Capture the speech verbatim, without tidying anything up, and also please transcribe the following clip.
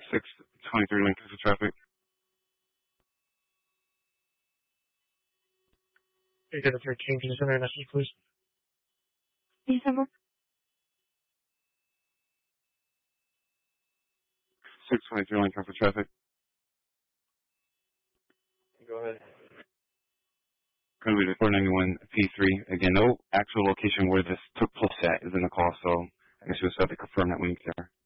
six twenty-three Lancaster traffic. You got a three King, can you send her an S M, please? December. six twenty-three Lancaster traffic. Go ahead. Going to be the four ninety-one P three. Again, no actual location where this took place at is in the call, so I guess you'll just have to confirm that when you get there.